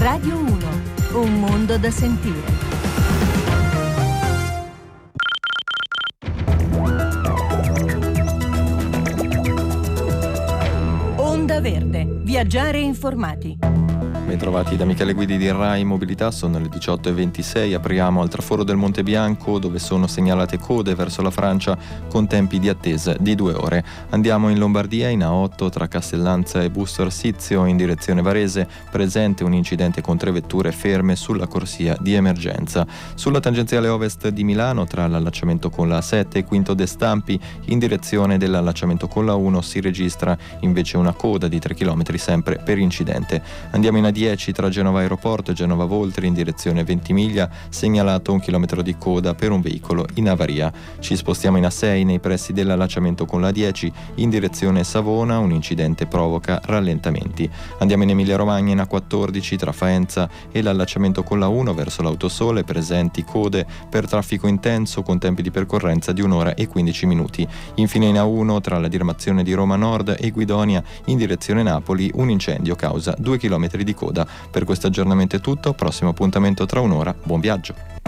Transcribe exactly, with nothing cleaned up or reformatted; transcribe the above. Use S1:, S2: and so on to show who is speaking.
S1: Radio uno, un mondo da sentire. Onda Verde, viaggiare informati.
S2: Bentrovati da Michele Guidi di Rai Mobilità, sono le diciotto e ventisei, apriamo al traforo del Monte Bianco dove sono segnalate code verso la Francia con tempi di attesa di due ore. Andiamo in Lombardia, in A otto tra Castellanza e Busto Arsizio in direzione Varese, presente un incidente con tre vetture ferme sulla corsia di emergenza. Sulla tangenziale ovest di Milano tra l'allacciamento con la A sette e Quinto de Stampi in direzione dell'allacciamento con la uno si registra invece una coda di tre chilometri sempre per incidente. Andiamo in A dieci tra Genova Aeroporto e Genova Voltri in direzione Ventimiglia, segnalato un chilometro di coda per un veicolo in avaria. Ci spostiamo in A sei nei pressi dell'allacciamento con la dieci in direzione Savona, un incidente provoca rallentamenti. Andiamo in Emilia Romagna in A quattordici tra Faenza e l'allacciamento con la uno verso l'Autosole, presenti code per traffico intenso con tempi di percorrenza di un'ora e quindici minuti. Infine in A uno tra la diramazione di Roma Nord e Guidonia in direzione Napoli, un incendio causa due chilometri di coda. Per questo aggiornamento è tutto, prossimo appuntamento tra un'ora, buon viaggio.